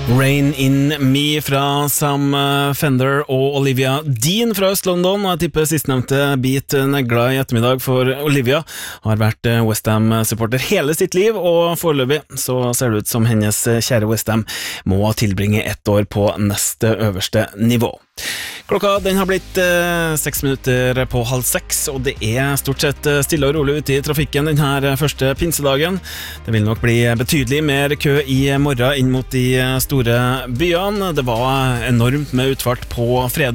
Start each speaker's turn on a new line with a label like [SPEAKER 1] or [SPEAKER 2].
[SPEAKER 1] Rain in Me fra Sam Fender og Olivia Dean fra Øst-London, og jeg tipper sistnevnte bit negla i ettermiddag, for Olivia har vært West Ham-supporter hele sitt liv, og foreløpig så ser det ut som hennes kjære West Ham må tilbringe 1 år på neste øverste nivå. Klokka den har blitt 6 minutter på 5:30, og det er stort sett stille og rolig ute i trafikken denne første pinsedagen. Det vil nok bli betydelig mer kø i morgen inn mot de store byene. Det var enormt med utfart på fredag.